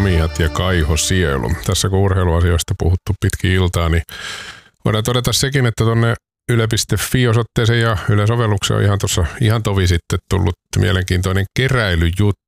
Komiat ja Kaiho Sielu. Tässä kun urheiluasioista puhuttu pitkin iltaa, niin voidaan todeta sekin, että tuonne yle.fi-osoitteeseen ja Yle-sovellukseen on ihan tovi sitten tullut mielenkiintoinen keräilyjuttu.